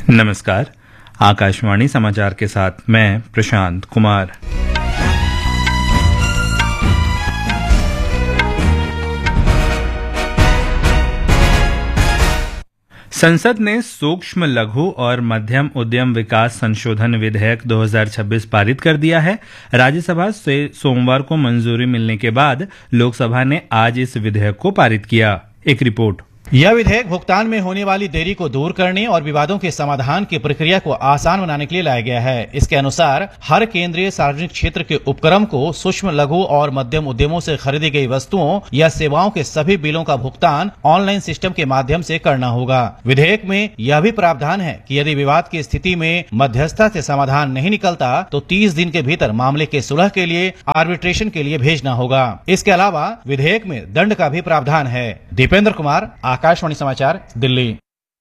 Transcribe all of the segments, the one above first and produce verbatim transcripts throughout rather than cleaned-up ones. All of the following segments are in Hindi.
नमस्कार। आकाशवाणी समाचार के साथ मैं प्रशांत कुमार। संसद ने सूक्ष्म लघु और मध्यम उद्यम विकास संशोधन विधेयक दो हज़ार छब्बीस पारित कर दिया है। राज्यसभा से सोमवार को मंजूरी मिलने के बाद लोकसभा ने आज इस विधेयक को पारित किया। एक रिपोर्ट। यह विधेयक भुगतान में होने वाली देरी को दूर करने और विवादों के समाधान की प्रक्रिया को आसान बनाने के लिए लाया गया है। इसके अनुसार हर केंद्रीय सार्वजनिक क्षेत्र के उपक्रम को सूक्ष्म लघु और मध्यम उद्यमों से खरीदी गई वस्तुओं या सेवाओं के सभी बिलों का भुगतान ऑनलाइन सिस्टम के माध्यम से करना होगा। विधेयक में यह भी प्रावधान है कि यदि विवाद की स्थिति में मध्यस्थता से समाधान नहीं निकलता तो तीस दिन के भीतर मामले के सुलह के लिए आर्बिट्रेशन के लिए भेजना होगा। इसके अलावा विधेयक में दंड का भी प्रावधान है। दीपेंद्र कुमार, आकाशवाणी समाचार, दिल्ली।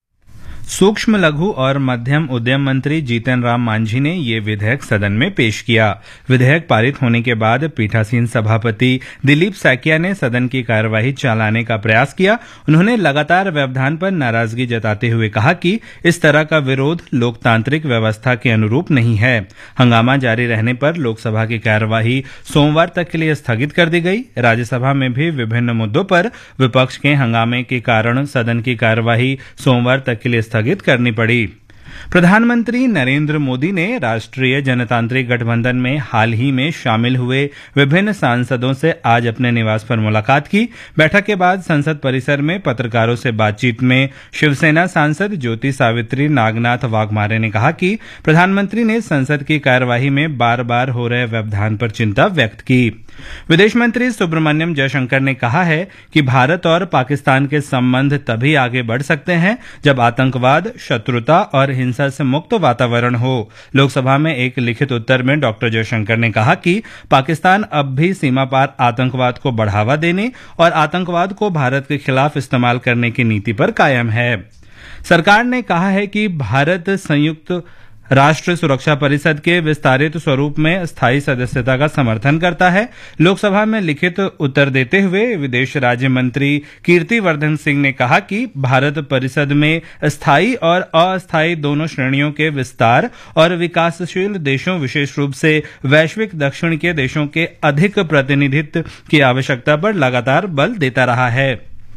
सूक्ष्म लघु और मध्यम उद्यम मंत्री जीतन राम मांझी ने ये विधेयक सदन में पेश किया। विधेयक पारित होने के बाद पीठासीन सभापति दिलीप सैकिया ने सदन की कार्यवाही चलाने का प्रयास किया। उन्होंने लगातार व्यवधान पर नाराजगी जताते हुए कहा कि इस तरह का विरोध लोकतांत्रिक व्यवस्था के अनुरूप नहीं है। हंगामा जारी रहने पर लोकसभा की कार्यवाही सोमवार तक के लिए स्थगित कर दी गई। राज्यसभा में भी विभिन्न मुद्दों पर विपक्ष के हंगामे के कारण सदन की कार्यवाही सोमवार तक के लिए स्थगित करनी पड़ी। प्रधानमंत्री नरेंद्र मोदी ने राष्ट्रीय जनतांत्रिक गठबंधन में हाल ही में शामिल हुए विभिन्न सांसदों से आज अपने निवास पर मुलाकात की। बैठक के बाद संसद परिसर में पत्रकारों से बातचीत में शिवसेना सांसद ज्योति सावित्री नागनाथ वाघमारे ने कहा कि प्रधानमंत्री ने संसद की कार्यवाही में बार बार हो रहे व्यवधान पर चिंता व्यक्त की। विदेश मंत्री सुब्रमण्यम जयशंकर ने कहा है कि भारत और पाकिस्तान के संबंध तभी आगे बढ़ सकते हैं जब आतंकवाद, शत्रुता और हिंसा से मुक्त वातावरण हो। लोकसभा में एक लिखित उत्तर में डॉक्टर जयशंकर ने कहा कि पाकिस्तान अब भी सीमा पार आतंकवाद को बढ़ावा देने और आतंकवाद को भारत के खिलाफ इस्तेमाल करने की नीति पर कायम है। सरकार ने कहा है कि भारत संयुक्त राष्ट्र सुरक्षा परिषद के विस्तारित स्वरूप में स्थायी सदस्यता का समर्थन करता है। लोकसभा में लिखित उत्तर देते हुए विदेश राज्य मंत्री कीर्तिवर्धन सिंह ने कहा कि भारत परिषद में स्थायी और अस्थायी दोनों श्रेणियों के विस्तार और विकासशील देशों, विशेष रूप से वैश्विक दक्षिण के देशों के अधिक प्रतिनिधित्व की आवश्यकता पर लगातार बल देता रहा है।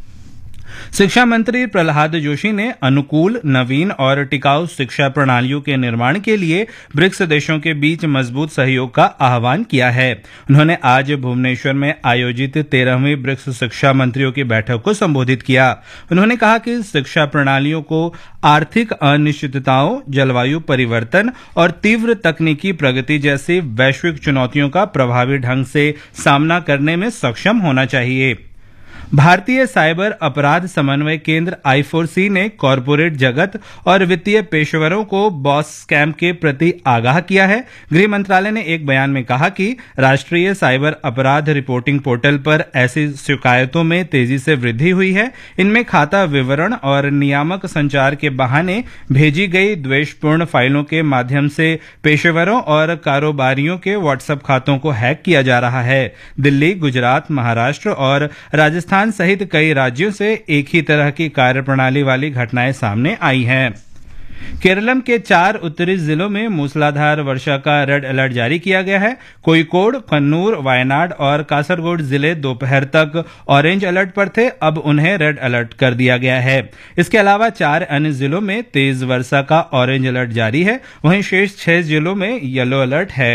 शिक्षा मंत्री प्रहलाद जोशी ने अनुकूल, नवीन और टिकाऊ शिक्षा प्रणालियों के निर्माण के लिए ब्रिक्स देशों के बीच मजबूत सहयोग का आह्वान किया है। उन्होंने आज भुवनेश्वर में आयोजित तेरहवीं ब्रिक्स शिक्षा मंत्रियों की बैठक को संबोधित किया। उन्होंने कहा कि शिक्षा प्रणालियों को आर्थिक अनिश्चितताओं, जलवायु परिवर्तन और तीव्र तकनीकी प्रगति जैसी वैश्विक चुनौतियों का प्रभावी ढंग से सामना करने में सक्षम होना चाहिए। भारतीय साइबर अपराध समन्वय केंद्र आई फोर सी ने कॉरपोरेट जगत और वित्तीय पेशेवरों को बॉस स्कैम के प्रति आगाह किया है। गृह मंत्रालय ने एक बयान में कहा कि राष्ट्रीय साइबर अपराध रिपोर्टिंग पोर्टल पर ऐसी शिकायतों में तेजी से वृद्धि हुई है। इनमें खाता विवरण और नियामक संचार के बहाने भेजी गई द्वेषपूर्ण फाइलों के माध्यम से पेशेवरों और कारोबारियों के व्हाट्सएप खातों को हैक किया जा रहा है। दिल्ली, गुजरात, महाराष्ट्र और राजस्थान सहित कई राज्यों से एक ही तरह की कार्यप्रणाली वाली घटनाएं सामने आई हैं। केरलम के चार उत्तरी जिलों में मूसलाधार वर्षा का रेड अलर्ट जारी किया गया है। कोयिकोड, कन्नूर, वायनाड और कासरगोड जिले दोपहर तक ऑरेंज अलर्ट पर थे, अब उन्हें रेड अलर्ट कर दिया गया है। इसके अलावा चार अन्य जिलों में तेज वर्षा का ऑरेंज अलर्ट जारी है, वहीं शेष छह जिलों में येलो अलर्ट है।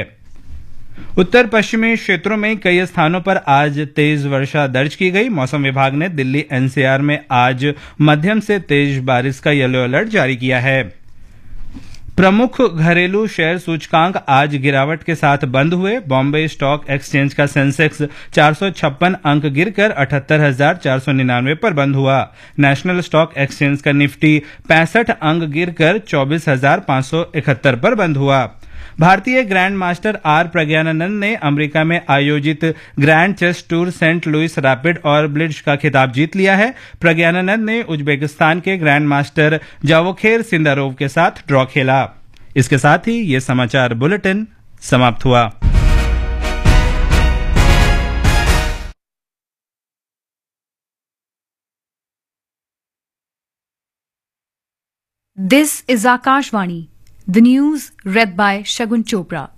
उत्तर पश्चिमी क्षेत्रों में कई स्थानों पर आज तेज वर्षा दर्ज की गई। मौसम विभाग ने दिल्ली एन सी आर में आज मध्यम से तेज बारिश का येलो अलर्ट जारी किया है। प्रमुख घरेलू शेयर सूचकांक आज गिरावट के साथ बंद हुए। बॉम्बे स्टॉक एक्सचेंज का सेंसेक्स चार सौ छप्पन अंक गिरकर अठहत्तर हजार चार सौ निन्यानवे पर बंद हुआ। नेशनल स्टॉक एक्सचेंज का निफ्टी पैंसठ अंक गिरकर चौबीस हजार पांच सौ इकहत्तर पर बंद हुआ। भारतीय ग्रैंड मास्टर आर प्रज्ञानंद ने अमेरिका में आयोजित grand chess tour Saint Louis rapid और ब्लिट्ज का खिताब जीत लिया है। प्रज्ञानंद ने उज्बेकिस्तान के ग्रैंड मास्टर जावोखेर सिंदारोव के साथ ड्रॉ खेला। इसके साथ ही ये समाचार बुलेटिन समाप्त हुआ। This is Akashvani, the news read by Shagun Chopra.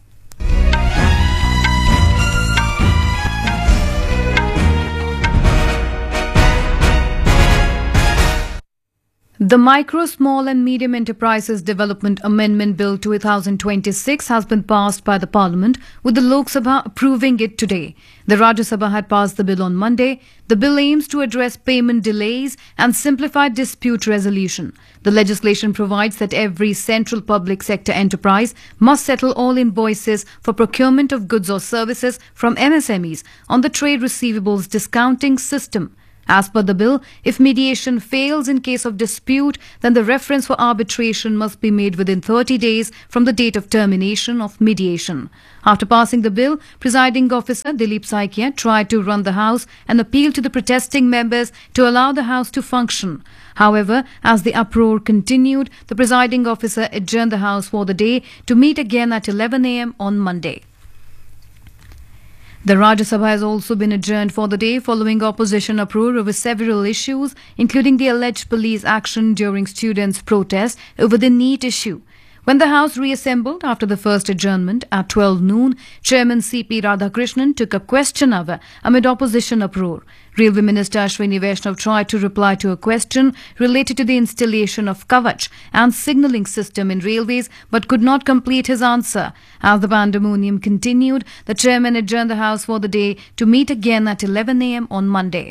The Micro, Small and Medium Enterprises Development Amendment Bill two thousand twenty-six has been passed by the Parliament, with the Lok Sabha approving it today. The Rajya Sabha had passed the bill on Monday. The bill aims to address payment delays and simplify dispute resolution. The legislation provides that every central public sector enterprise must settle all invoices for procurement of goods or services from M S M Es on the Trade Receivables Discounting System. As per the bill, if mediation fails in case of dispute, then the reference for arbitration must be made within thirty days from the date of termination of mediation. After passing the bill, Presiding Officer Dilip Saikia tried to run the House and appeal to the protesting members to allow the House to function. However, as the uproar continued, the Presiding Officer adjourned the House for the day to meet again at eleven a m on Monday. The Rajya Sabha has also been adjourned for the day following opposition uproar over several issues, including the alleged police action during students' protests over the NEET issue. When the House reassembled after the first adjournment at twelve noon, Chairman C P Radhakrishnan took up question hour amid opposition uproar. Railway Minister Ashwini Vaishnav tried to reply to a question related to the installation of Kavach and signalling system in railways, but could not complete his answer. As the pandemonium continued, the chairman adjourned the House for the day to meet again at eleven a m on Monday.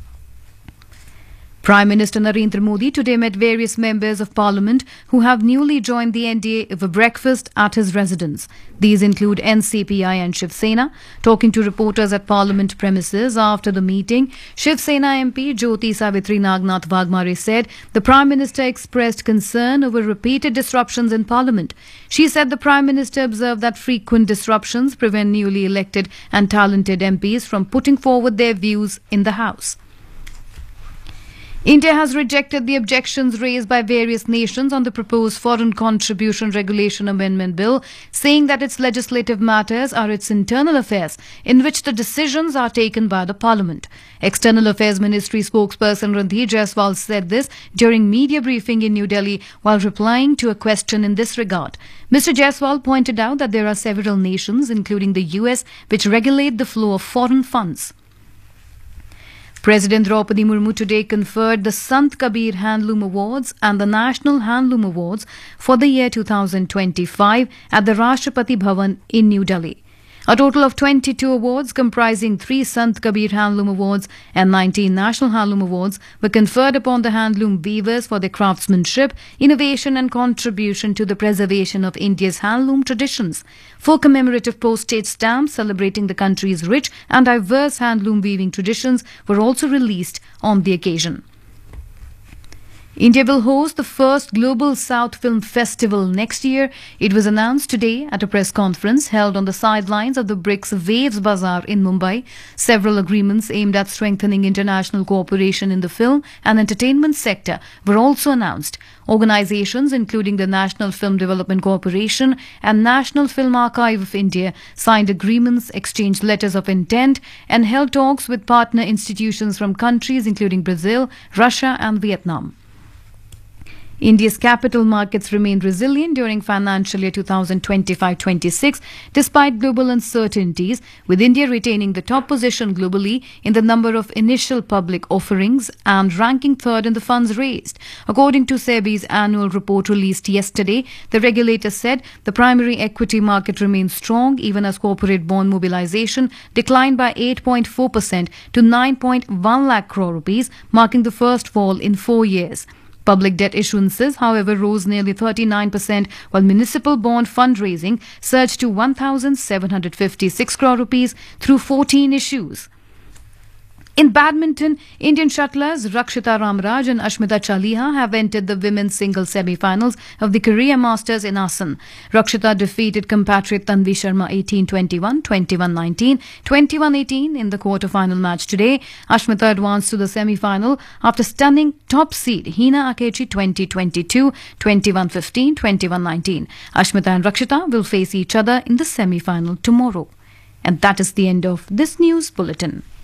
Prime Minister Narendra Modi today met various members of Parliament who have newly joined the N D A over breakfast at his residence. These include N C P I and Shiv Sena. Talking to reporters at Parliament premises after the meeting, Shiv Sena M P Jyoti Savitri Nagnath Vagmare said the Prime Minister expressed concern over repeated disruptions in Parliament. She said the Prime Minister observed that frequent disruptions prevent newly elected and talented M Ps from putting forward their views in the House. India has rejected the objections raised by various nations on the proposed Foreign Contribution Regulation Amendment Bill, saying that its legislative matters are its internal affairs, in which the decisions are taken by the Parliament. External Affairs Ministry spokesperson Randhir Jaiswal said this during media briefing in New Delhi while replying to a question in this regard. Mister Jaiswal pointed out that there are several nations, including the U S, which regulate the flow of foreign funds. President Draupadi Murmu today conferred the Sant Kabir Handloom Awards and the National Handloom Awards for the year two thousand twenty-five at the Rashtrapati Bhavan in New Delhi. A total of twenty-two awards comprising three Sant Kabir Handloom Awards and nineteen National Handloom Awards were conferred upon the handloom weavers for their craftsmanship, innovation and contribution to the preservation of India's handloom traditions. Four commemorative postage stamps celebrating the country's rich and diverse handloom weaving traditions were also released on the occasion. India will host the first Global South Film Festival next year. It was announced today at a press conference held on the sidelines of the BRICS Waves Bazaar in Mumbai. Several agreements aimed at strengthening international cooperation in the film and entertainment sector were also announced. Organizations including the National Film Development Corporation and National Film Archive of India signed agreements, exchanged letters of intent, and held talks with partner institutions from countries including Brazil, Russia, and Vietnam. India's capital markets remained resilient during financial year two thousand twenty-five twenty-six despite global uncertainties, with India retaining the top position globally in the number of initial public offerings and ranking third in the funds raised. According to SEBI's annual report released yesterday, the regulator said the primary equity market remains strong even as corporate bond mobilization declined by eight point four percent to nine point one lakh crore rupees, marking the first fall in four years. Public debt issuances, however, rose nearly thirty-nine percent, while municipal bond fundraising surged to one thousand seven hundred fifty-six crore rupees through fourteen issues. In badminton, Indian shuttlers Rakshita Ramraj and Ashmita Chaliha have entered the women's singles semi-finals of the Korea Masters in Asan. Rakshita defeated compatriot Tanvi Sharma eighteen twenty-one, twenty-one nineteen, twenty-one eighteen in the quarter-final match today. Ashmita advanced to the semi-final after stunning top seed Hina Akechi twenty twenty-two, twenty-one fifteen, twenty-one nineteen. Ashmita and Rakshita will face each other in the semi-final tomorrow. And that is the end of this news bulletin.